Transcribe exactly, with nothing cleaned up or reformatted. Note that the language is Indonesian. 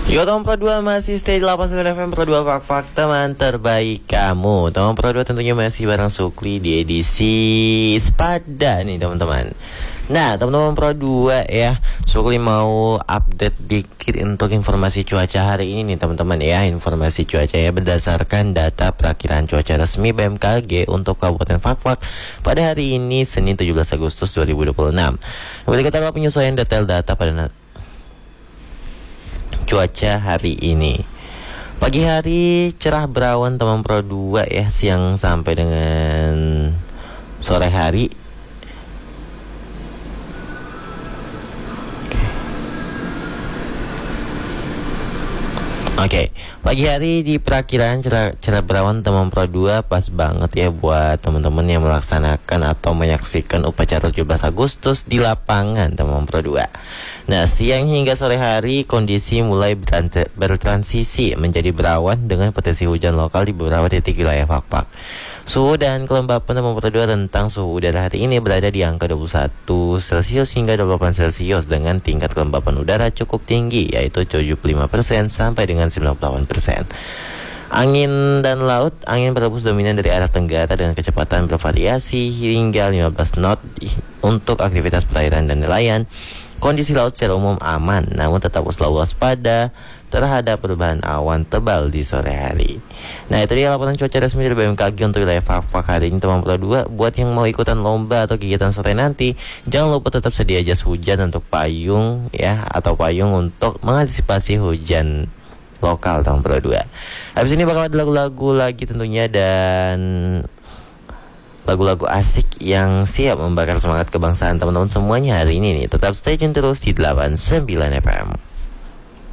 Yo, Tom Pro dua masih stay di delapan puluh sembilan F M Pro dua Fak-Fak teman terbaik kamu. Tom Pro dua tentunya masih bareng Sukli di edisi Sepada nih teman-teman. Nah, teman-teman Pro dua ya, Sukli mau update dikit untuk informasi cuaca hari ini nih teman-teman ya. Informasi cuaca ya berdasarkan data perakiraan cuaca resmi B M K G untuk Kabupaten Fak-Fak pada hari ini Senin tujuh belas Agustus dua ribu dua puluh enam. Berikut adalah penyesuaian detail data pada cuaca hari ini. Pagi hari cerah berawan teman Pro dua ya, siang sampai dengan sore hari Oke, okay. Pagi hari di perakiraan cerah, cerah berawan teman Pro dua pas banget ya buat teman-teman yang melaksanakan atau menyaksikan upacara tujuh belas Agustus di lapangan teman Pro dua. Nah, siang hingga sore hari kondisi mulai bertransisi menjadi berawan dengan potensi hujan lokal di beberapa titik wilayah Fak-Fak. Suhu dan kelembapan teman Pro dua tentang suhu udara hari ini berada di angka dua puluh satu Celcius hingga dua puluh delapan Celcius dengan tingkat kelembapan udara cukup tinggi yaitu tujuh puluh lima persen sampai dengan sembilan puluh delapan persen. Angin dan laut, angin berhembus dominan dari arah tenggara dengan kecepatan bervariasi hingga lima belas knot untuk aktivitas perairan dan nelayan. Kondisi laut secara umum aman, namun tetap selalu waspada terhadap perubahan awan tebal di sore hari. Nah, itu dia laporan cuaca resmi dari B M K G untuk wilayah Fak-Fak hari ini teman Pro dua. Buat yang mau ikutan lomba atau kegiatan sore nanti, jangan lupa tetap sedia jas hujan untuk payung ya, atau payung untuk mengantisipasi hujan lokal teman Pro dua. Habis ini bakal ada lagu-lagu lagi tentunya dan lagu-lagu asik yang siap membakar semangat kebangsaan teman-teman semuanya hari ini nih. Tetap stay tune terus di delapan puluh sembilan F M.